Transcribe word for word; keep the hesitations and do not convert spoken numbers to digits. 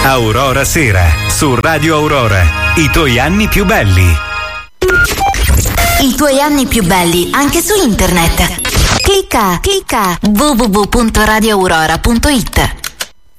Aurora Sera, su Radio Aurora. I tuoi anni più belli. I tuoi anni più belli anche su internet. Clicca, clicca w w w punto radio aurora punto it.